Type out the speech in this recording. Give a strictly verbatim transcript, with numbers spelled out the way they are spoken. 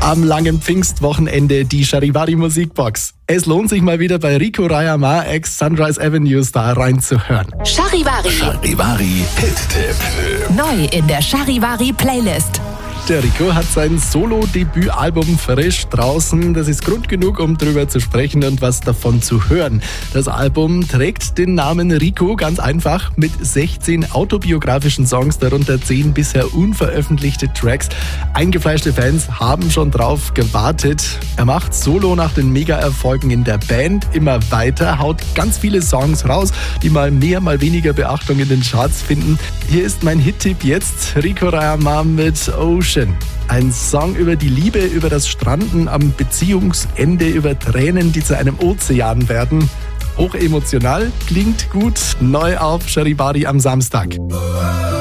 Am langen Pfingstwochenende die Charivari Musikbox. Es lohnt sich mal wieder bei Rico Rayama ex Sunrise Avenue Star reinzuhören. Charivari. Charivari Hit-Tipp. Neu in der Charivari Playlist. Der Rico hat sein Solo-Debütalbum frisch draußen. Das ist Grund genug, um drüber zu sprechen und was davon zu hören. Das Album trägt den Namen Rico ganz einfach mit sechzehn autobiografischen Songs, darunter zehn bisher unveröffentlichte Tracks. Eingefleischte Fans haben schon drauf gewartet. Er macht Solo nach den Mega-Erfolgen in der Band immer weiter, haut ganz viele Songs raus, die mal mehr, mal weniger Beachtung in den Charts finden. Hier ist mein Hit-Tipp jetzt. Rico Rayama mit Ocean. Ein Song über die Liebe, über das Stranden am Beziehungsende, über Tränen, die zu einem Ozean werden. Hochemotional, klingt gut, neu auf Charivari am Samstag.